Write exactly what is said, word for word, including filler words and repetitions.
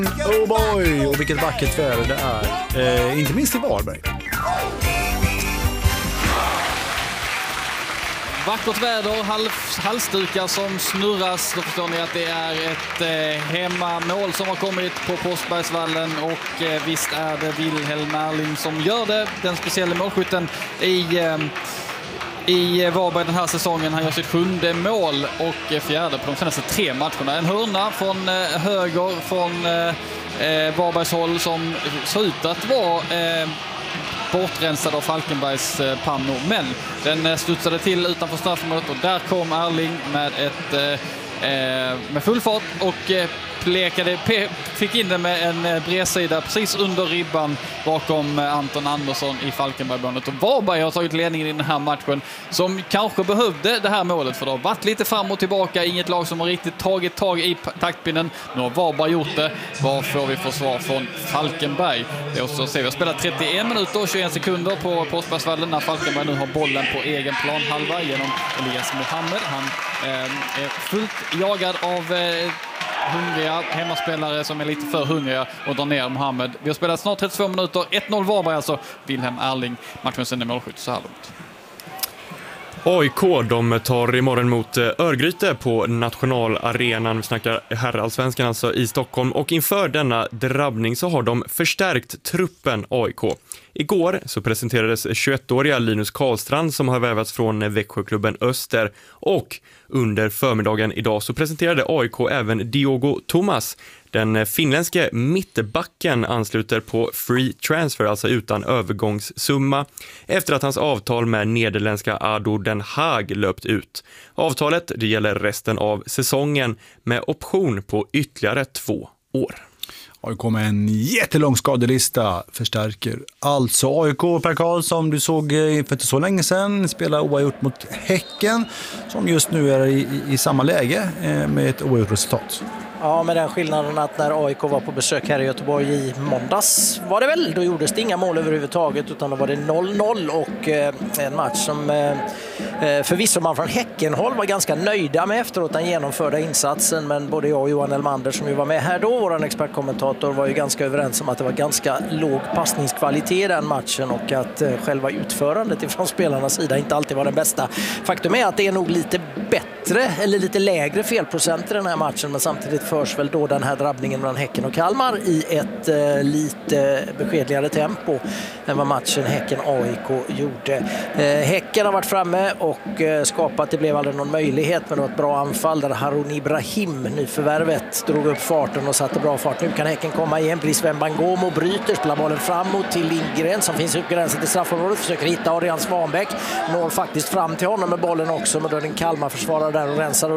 Oh boy, och vilket vackert väder det är. Eh, inte minst i Varberg. Vackert väder, halv, halsdukar som snurras. Då förstår ni att det är ett eh, hemmamål som har kommit på Påskbergsvallen. Och eh, visst är det Wilhelm Erling som gör det. Den speciella målskytten i, eh, i Varberg den här säsongen. Han gör sitt sjunde mål och fjärde på de senaste tre matcherna. En hörna från eh, höger från eh, Varbergs håll som ser ut att vara... Eh, bortrensad av Falkenbergs eh, pannor, men den eh, studsade till utanför straffområdet och där kom Erling med ett eh, med full fart och eh, plekade, pe- fick in den med en eh, bredsida precis under ribban bakom eh, Anton Andersson i Falkenbergsbanet. Och Varberg har tagit ledningen i den här matchen som kanske behövde det här målet, för det har varit lite fram och tillbaka, inget lag som har riktigt tagit tag i taktpinnen. Nu har Varberg gjort det. Vad får vi för svar från Falkenberg? Det så ser vi har spelat trettioen minuter och tjugoen sekunder på Påskbergsvallen när Falkenberg nu har bollen på egen planhalva genom Elias Mohammed. Han eh, är fullt jagad av eh, hungriga hemmaspelare som är lite för hungriga och drar ner Mohammed. Vi har spelat snart trettiotvå minuter. ett noll Varberg alltså. Wilhelm Erling, matchens enda målskytt så här långt. A I K, de tar imorgon mot Örgryte på nationalarenan. Vi snackar herrallsvenskan alltså i Stockholm. Och inför denna drabbning så har de förstärkt truppen A I K. Igår så presenterades tjugoettåriga Linus Karlstrand som har vävats från Växjöklubben Öster. Och under förmiddagen idag så presenterade A I K även Diogo Thomas. Den finländske mittbacken ansluter på free transfer, alltså utan övergångssumma, efter att hans avtal med nederländska Ado Den Haag löpt ut. Avtalet det gäller resten av säsongen med option på ytterligare två år. A I K med en jättelång skadelista förstärker. Alltså A I K, Per Karlsson, du såg för inte så länge sedan spela oavgjort mot Häcken som just nu är i, i, i samma läge med ett oavgjort resultat. Ja, med den skillnaden att när A I K var på besök här i Göteborg i måndags var det väl, då gjordes det inga mål överhuvudtaget utan då var det noll noll och eh, en match som eh, förvisso man från Häckenhåll var ganska nöjda med efteråt den genomförda insatsen, men både jag och Johan Elmander som ju var med här då, våran expertkommentator, var ju ganska överens om att det var ganska låg passningskvalitet i den matchen och att eh, själva utförandet ifrån spelarnas sida inte alltid var den bästa. Faktum är att det är nog lite bättre eller lite lägre felprocent i den här matchen, men samtidigt förs väl då den här drabbningen mellan Häcken och Kalmar i ett eh, lite beskedligare tempo än vad matchen Häcken-A I K gjorde. Eh, Häcken har varit framme och eh, skapat, det blev aldrig någon möjlighet, men det var ett bra anfall där Harun Ibrahim, nyförvärvet, drog upp farten och satte bra fart. Nu kan Häcken komma igen, Brisveen Bangomo bryter, spelar bollen framåt till Lindgren som finns uppgränsen till straffområdet, försöker hitta Adrian Svanbäck, når faktiskt fram till honom med bollen också, men då är det en Kalmar-försvarare där och rensar